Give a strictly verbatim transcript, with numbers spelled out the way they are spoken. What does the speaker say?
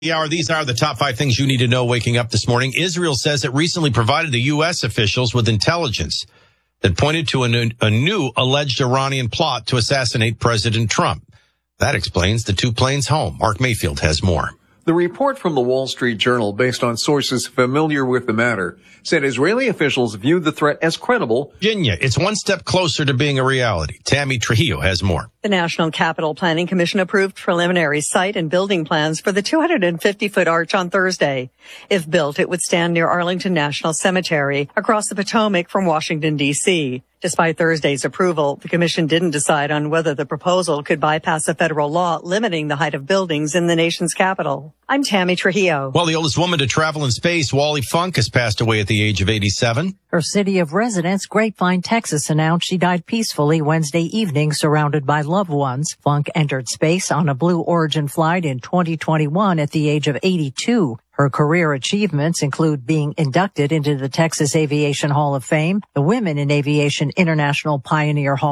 The hour, these are the top five things you need to know waking up this morning. Israel says it recently provided the U S officials with intelligence that pointed to a new, a new alleged Iranian plot to assassinate President Trump. That explains the two planes home. Mark Mayfield has more. The report from the Wall Street Journal, based on sources familiar with the matter, said Israeli officials viewed the threat as credible. Virginia, it's one step closer to being a reality. Tammy Trujillo has more. The National Capital Planning Commission approved preliminary site and building plans for the two hundred fifty foot arch on Thursday. If built, it would stand near Arlington National Cemetery, across the Potomac from Washington, D C Despite Thursday's approval, the commission didn't decide on whether the proposal could bypass a federal law limiting the height of buildings in the nation's capital. I'm Tammy Trujillo. Well, the oldest woman to travel in space, Wally Funk, has passed away at the age of eighty-seven. Her city of residence, Grapevine, Texas, announced she died peacefully Wednesday evening, surrounded by loved ones. Funk entered space on a Blue Origin flight in twenty twenty-one at the age of eighty-two. Her career achievements include being inducted into the Texas Aviation Hall of Fame, the Women in Aviation International Pioneer Hall